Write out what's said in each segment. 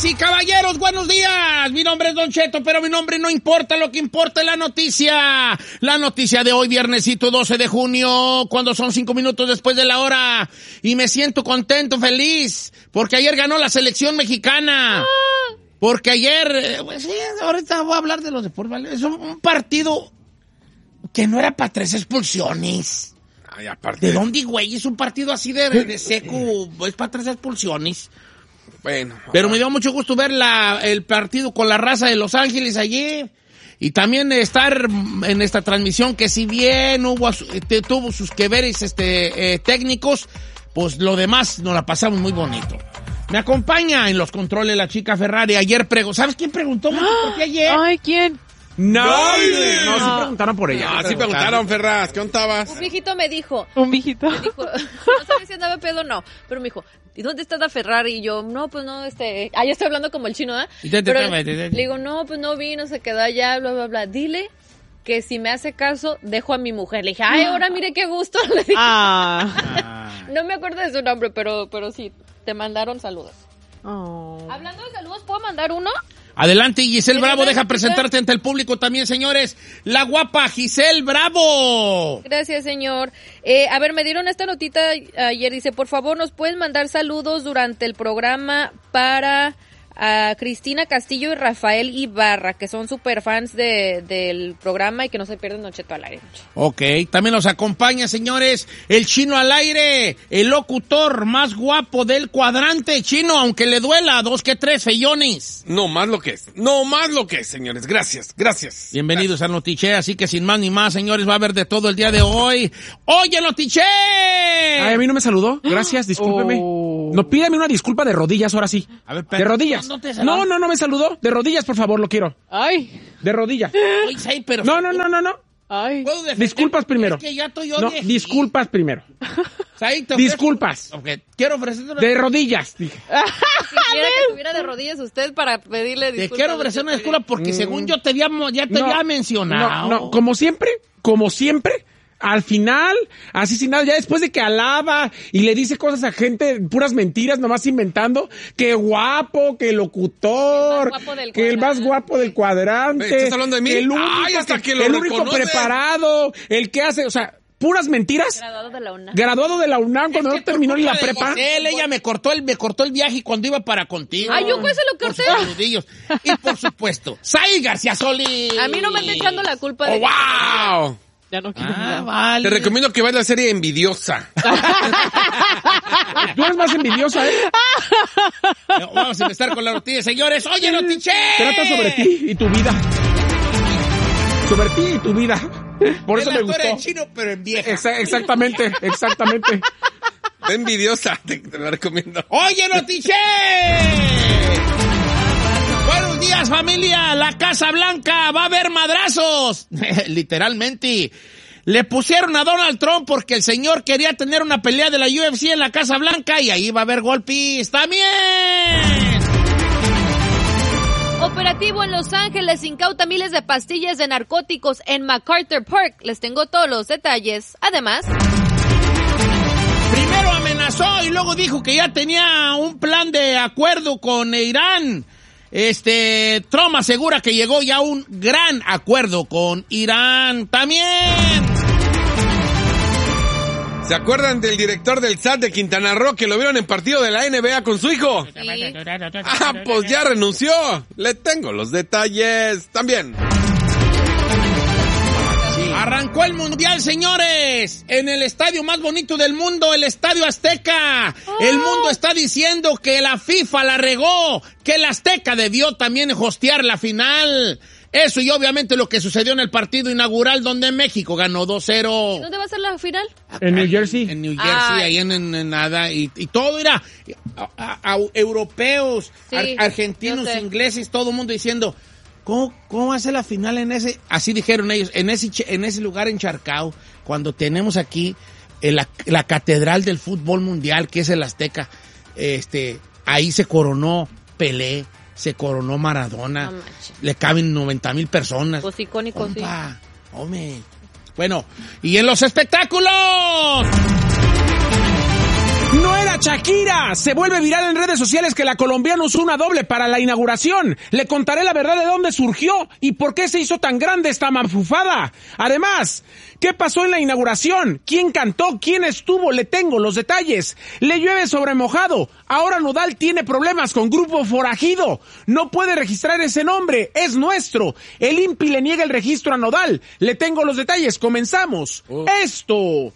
Damas y caballeros, buenos días. Mi nombre es Don Cheto, pero mi nombre no importa. Lo que importa es la noticia. La noticia de hoy, viernesito 12 de junio, cuando son 5 minutos después de la hora. Y me siento contento, feliz, porque ayer ganó la selección mexicana. Porque ayer, pues sí, ahorita voy a hablar de los deportes, ¿vale? Es un partido que no era para 3 expulsiones. Ay, aparte. ¿De dónde, güey? Es un partido así de seco, es para 3 expulsiones. Bueno. Pero me dio mucho gusto ver el partido con la raza de Los Ángeles allí. Y también estar en esta transmisión que si bien tuvo sus que veres técnicos, pues lo demás nos la pasamos muy bonito. Me acompaña en los controles la chica Ferrari. Ayer ¿sabes quién preguntó por qué ayer? Ay, ¿quién? ¡Nadie! No, sí preguntaron por ella. Sí preguntaron, Ferraz. ¿Qué contabas? Un viejito me dijo. Un viejito. Me dijo, no sabía si andaba pedo o no, pero me dijo, ¿y dónde está la Ferrari? Y yo, no, pues no, ya estoy hablando como el chino, ¿eh? Le digo, no, pues no vino, se quedó allá, bla, bla, bla. Dile que si me hace caso, dejo a mi mujer. Le dije, ay, ahora mire qué gusto. Le dije. No me acuerdo de su nombre, pero sí, te mandaron saludos. Hablando de saludos, ¿puedo mandar uno? Adelante, Giselle Bravo, deja presentarte ante el público también, señores. La guapa Giselle Bravo. Gracias, señor. A ver, me dieron esta notita ayer, dice, por favor, ¿nos pueden mandar saludos durante el programa para a Cristina Castillo y Rafael Ibarra, que son super fans del programa y que no se pierden Don Cheto al aire? Ok, también nos acompaña, señores, el Chino al aire, el locutor más guapo del cuadrante. Chino, aunque le duela, 2 que 3 feyones. No más lo que es, señores. Gracias. Bienvenidos a Notiche, así que sin más ni más, señores, va a haber de todo el día de hoy. ¡Oye, Notiche! Ay, a mí no me saludó. Gracias, discúlpeme. No, pídame una disculpa de rodillas, ahora sí. A ver, de rodillas. No me saludó. De rodillas, por favor, lo quiero. Ay. De rodillas. Oye, sí, pero... No. Ay. Disculpas primero. Es que ya estoy No, disculpas primero. Disculpas. Okay. Quiero ofrecer una... De rodillas, dije. Quisiera que estuviera de rodillas usted para pedirle disculpas. Te quiero ofrecer una disculpa porque según yo te había mencionado. No, como siempre, al final, así sin nada, ya después de que alaba y le dice cosas a gente, puras mentiras, nomás inventando, que guapo, que locutor, que el más guapo del cuadrante. ¿Estás hablando de mí? El único preparado, el que hace, o sea, puras mentiras. Graduado de la UNAM cuando no terminó ni la prepa. Ella me cortó el viaje cuando iba para contigo. Ay, yo pues se lo corté. Y por supuesto, Said García Solís. A mí no me están echando la culpa de... ¡Wow! Ya no quiero vale. Te recomiendo que veas la serie Envidiosa. Tú eres más envidiosa, ¿eh? Vamos a empezar con la noticia, señores. ¡Oye, Notiche! Trata sobre ti y tu vida. Sobre ti y tu vida. Por eso me gustó. Eres Chino, pero en vieja. Exactamente. Envidiosa, te la recomiendo. ¡Oye, Notiche! Buenos días, familia. La Casa Blanca va a haber madrazos. Literalmente. Le pusieron a Donald Trump porque el señor quería tener una pelea de la UFC en la Casa Blanca y ahí va a haber golpes también. Operativo en Los Ángeles incauta miles de pastillas de narcóticos en MacArthur Park. Les tengo todos los detalles. Además... Primero amenazó y luego dijo que ya tenía un plan de acuerdo con Irán. Trump asegura que llegó ya a un gran acuerdo con Irán también. ¿Se acuerdan del director del SAT de Quintana Roo que lo vieron en partido de la NBA con su hijo? Sí. Pues ya renunció. Le tengo los detalles también. Arrancó el Mundial, señores, en el estadio más bonito del mundo, el Estadio Azteca. El mundo está diciendo que la FIFA la regó, que el Azteca debió también hostear la final. Eso y obviamente lo que sucedió en el partido inaugural donde México ganó 2-0. ¿Dónde va a ser la final? En New Jersey. En New Jersey, ahí en nada. Y todo era europeos, sí, argentinos, ingleses, todo el mundo diciendo... ¿Cómo va a ser la final en ese? Así dijeron ellos, en ese lugar encharcado, cuando tenemos aquí la catedral del fútbol mundial, que es el Azteca. Ahí se coronó Pelé, se coronó Maradona, le caben 90,000 personas. Pues icónico, sí. Hombre. Bueno, y en los espectáculos. ¡No era Shakira! Se vuelve viral en redes sociales que la colombiana usó una doble para la inauguración. Le contaré la verdad de dónde surgió y por qué se hizo tan grande esta mafufada. Además, ¿qué pasó en la inauguración? ¿Quién cantó? ¿Quién estuvo? Le tengo los detalles. Le llueve sobre mojado. Ahora Nodal tiene problemas con Grupo Forajido. No puede registrar ese nombre. Es nuestro. El INPI le niega el registro a Nodal. Le tengo los detalles. Comenzamos. Esto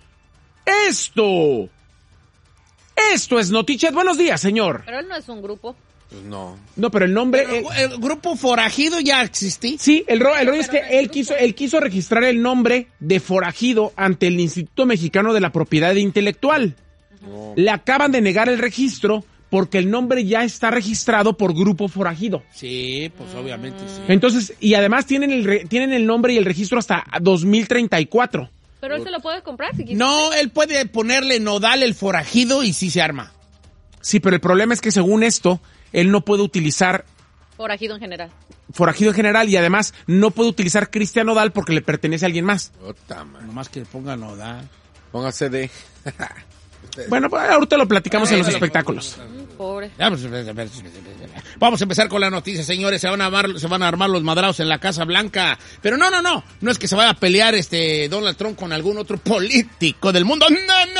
es Notichet. Buenos días, señor. Pero él no es un grupo. Pues no. No, pero el nombre... Pero, ¿el Grupo Forajido ya existía? Sí, el rollo es que él quiso registrar el nombre de Forajido ante el Instituto Mexicano de la Propiedad Intelectual. No. Le acaban de negar el registro porque el nombre ya está registrado por Grupo Forajido. Sí, pues obviamente sí. Entonces, y además tienen el nombre y el registro hasta 2034. Pero él se lo puede comprar si quiere. No, él puede ponerle Nodal el Forajido y sí se arma. Sí, pero el problema es que según esto, él no puede utilizar Forajido en general. Forajido en general y además no puede utilizar Cristian Nodal porque le pertenece a alguien más. Puta, man. Nomás que ponga Nodal. Ponga CD. Bueno, pues ahorita lo platicamos en los espectáculos. Pobre. Ya, pues, vamos a empezar con la noticia, señores. Se van a armar los madraos en la Casa Blanca. Pero no es que se vaya a pelear Donald Trump con algún otro político del mundo.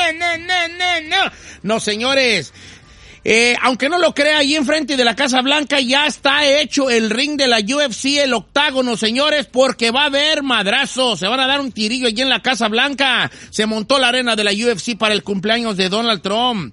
No, señores. Aunque no lo crea, allí enfrente de la Casa Blanca ya está hecho el ring de la UFC, el octágono, señores, porque va a haber madrazos, se van a dar un tirillo allí en la Casa Blanca. Se montó la arena de la UFC para el cumpleaños de Donald Trump.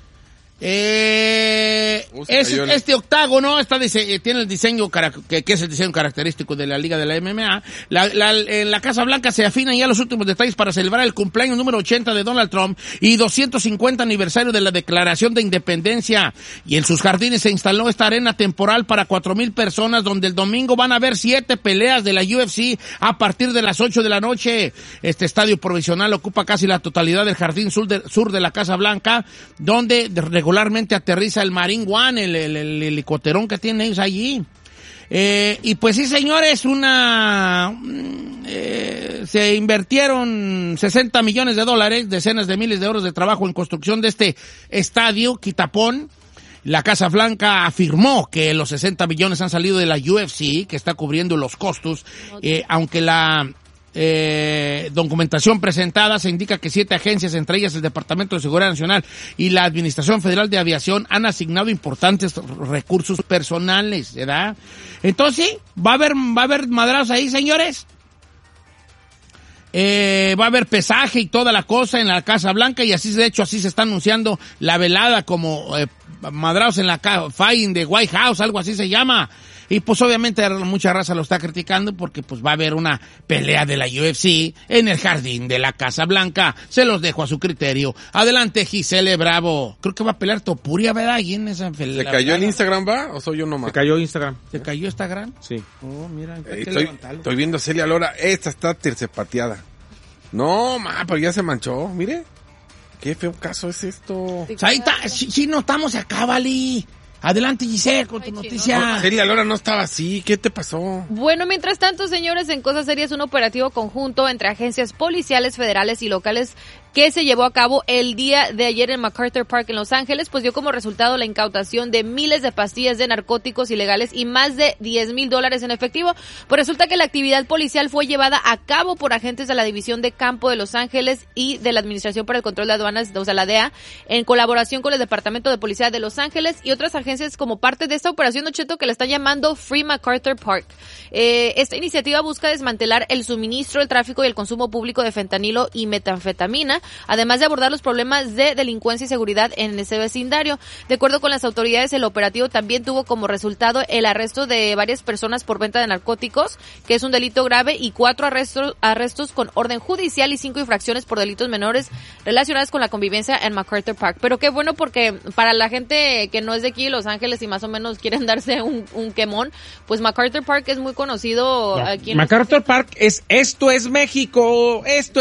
Este octágono tiene el diseño que es el diseño característico de la Liga de la MMA. En la Casa Blanca se afinan ya los últimos detalles para celebrar el cumpleaños número 80 de Donald Trump y 250 aniversario de la Declaración de Independencia. Y en sus jardines se instaló esta arena temporal para 4,000 personas, donde el domingo van a haber 7 peleas de la UFC a partir de las 8 de la noche. Este estadio provisional ocupa casi la totalidad del jardín sur de la Casa Blanca, donde regularmente aterriza el Marine One, el helicópterón que tienen ellos allí. Y pues sí, señores, se invirtieron $60 millones, decenas de miles de euros de trabajo en construcción de este estadio, Quitapón. La Casa Blanca afirmó que los 60 millones han salido de la UFC, que está cubriendo los costos, aunque la documentación presentada se indica que 7 agencias, entre ellas el Departamento de Seguridad Nacional y la Administración Federal de Aviación, han asignado importantes recursos personales, ¿verdad? Entonces, ¿sí? ¿Va a haber madrazos ahí, señores? Va a haber pesaje y toda la cosa en la Casa Blanca, y así, de hecho, así se está anunciando la velada como madrazos en la Fight in the White House, algo así se llama. Y pues obviamente mucha raza lo está criticando porque pues va a haber una pelea de la UFC en el jardín de la Casa Blanca. Se los dejo a su criterio. Adelante, Gisele Bravo. Creo que va a pelear Topuria, ¿verdad? Ahí en esa pelea. ¿Se cayó el Instagram, va? ¿O soy yo nomás? Se cayó Instagram. ¿Se cayó Instagram? Sí. Oh, mira, estoy viendo a Celia Lora. Esta está tercepateada. No, pero ya se manchó. Mire. Qué feo caso es esto. Ahí está. Sí, no estamos acá, Vali. Adelante, Giselle, con tu noticia. Celia Lora no estaba así. ¿Qué te pasó? Bueno, mientras tanto, señores, en cosas serias, un operativo conjunto entre agencias policiales federales y locales que se llevó a cabo el día de ayer en MacArthur Park en Los Ángeles, pues dio como resultado la incautación de miles de pastillas de narcóticos ilegales y más de $10,000 en efectivo. Pues resulta que la actividad policial fue llevada a cabo por agentes de la División de Campo de Los Ángeles y de la Administración para el Control de Aduanas, o sea, la DEA, en colaboración con el Departamento de Policía de Los Ángeles y otras agencias como parte de esta operación, Don Cheto, que la están llamando Free MacArthur Park. Esta iniciativa busca desmantelar el suministro, el tráfico y el consumo público de fentanilo y metanfetamina, además de abordar los problemas de delincuencia y seguridad en ese vecindario. De acuerdo con las autoridades, el operativo también tuvo como resultado el arresto de varias personas por venta de narcóticos, que es un delito grave, y 4 arrestos con orden judicial y 5 infracciones por delitos menores relacionadas con la convivencia en MacArthur Park. Pero qué bueno, porque para la gente que no es de aquí, Los Ángeles, y más o menos quieren darse un quemón, pues MacArthur Park es muy conocido aquí en MacArthur Park es esto es México.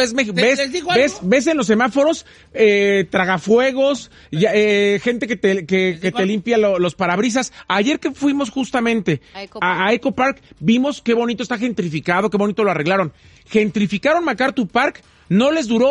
¿Ves en los semáforos tragafuegos, gente que te limpia los parabrisas? Ayer que fuimos justamente a Eco Park, vimos qué bonito está gentrificado, qué bonito lo arreglaron. Gentrificaron MacArthur Park, no les duró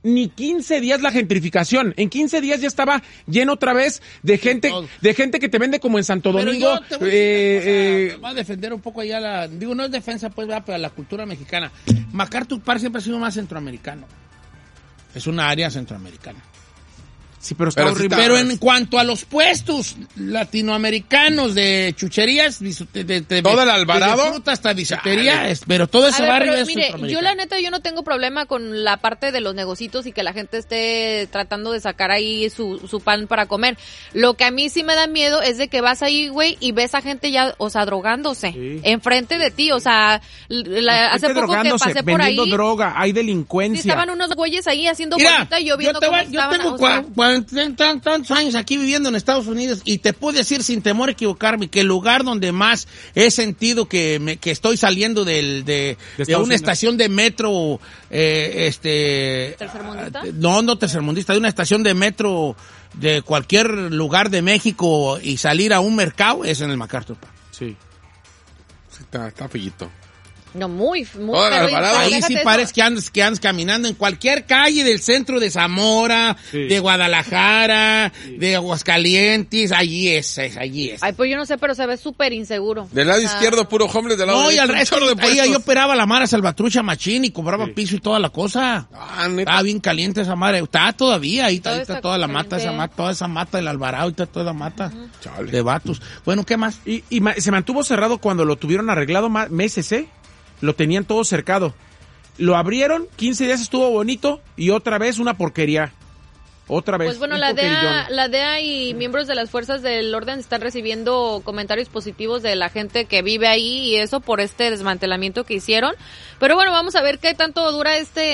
ni 15 días la gentrificación. En 15 días ya estaba lleno otra vez de gente que te vende como en Santo Domingo. Pero yo voy a defender un poco allá no es defensa, pues, pero la cultura mexicana. MacArthur Park siempre ha sido más centroamericano. Es una área centroamericana. Sí, pero está horrible. Pero en cuanto a los puestos latinoamericanos de chucherías, todo el Alvarado, de fruta hasta bisutería, pero todo ese barrio es centroamericano. Yo la neta, yo no tengo problema con la parte de los negocitos y que la gente esté tratando de sacar ahí su pan para comer. Lo que a mí sí me da miedo es de que vas ahí, güey, y ves a gente ya, o sea, drogándose enfrente de ti, o sea, hace poco que pasé por ahí. Vendiendo droga, hay delincuencia. Sí, estaban unos güeyes ahí haciendo bolita y yo viendo cómo estaban. Yo tengo tantos años aquí viviendo en Estados Unidos y te puedo decir sin temor a equivocarme que el lugar donde más he sentido que estoy saliendo de una estación de metro ¿tercermundista? No tercermundista, de una estación de metro de cualquier lugar de México y salir a un mercado es en el MacArthur Park. Sí. Está pellito. No, muy. Ahí sí parece que andas caminando en cualquier calle del centro de Zamora, de Guadalajara, de Aguascalientes, allí es. Ay, pues yo no sé, pero se ve súper inseguro. Del lado izquierdo, puro homeless, del lado derecho. No, y al resto, ahí operaba la Mara Salvatrucha Machín y cobraba piso y toda la cosa. Estaba bien caliente esa madre. Está todavía, ahí está toda la mata, toda esa mata del Alvarado, está toda la mata de vatos. Bueno, ¿qué más? Y se mantuvo cerrado cuando lo tuvieron arreglado meses, Lo tenían todo cercado. Lo abrieron, 15 días estuvo bonito y otra vez una porquería. Otra vez. Pues bueno, la DEA y miembros de las fuerzas del orden están recibiendo comentarios positivos de la gente que vive ahí y eso por este desmantelamiento que hicieron. Pero bueno, vamos a ver qué tanto dura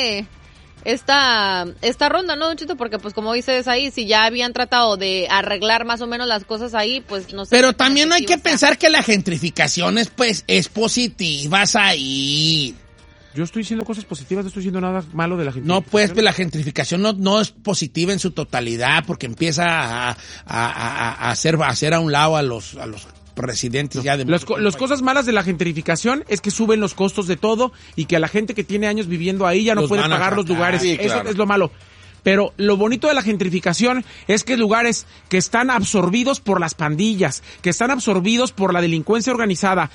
esta ronda, ¿no, Don Chito? Porque pues como dices ahí, si ya habían tratado de arreglar más o menos las cosas ahí, pues no sé. Pero también hay que pensar que la gentrificación es positiva ahí. Yo estoy diciendo cosas positivas, no estoy diciendo nada malo de la gentrificación. No, pues la gentrificación no es positiva en su totalidad porque empieza a hacer a un lado a los residentes ya de las cosas malas de la gentrificación es que suben los costos de todo y que a la gente que tiene años viviendo ahí ya no puede pagar los lugares. Sí, claro. Eso es lo malo. Pero lo bonito de la gentrificación es que lugares que están absorbidos por las pandillas, que están absorbidos por la delincuencia organizada,